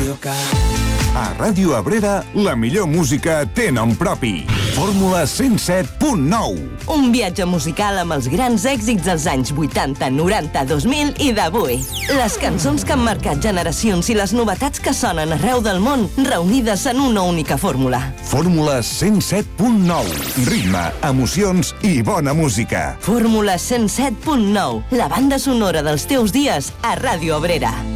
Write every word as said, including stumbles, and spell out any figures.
A Ràdio Abrera, la millor música té nom propi. Fórmula cent set punt nou. Un viatge musical amb els grans èxits dels anys vuitanta, noranta, dos mil i d'avui. Les cançons que han marcat generacions i les novetats que sonen arreu del món, reunides en una única fórmula. Fórmula cent set punt nou. Ritme, emocions i bona música. Fórmula cent set punt nou. La banda sonora dels teus dies a Ràdio Abrera.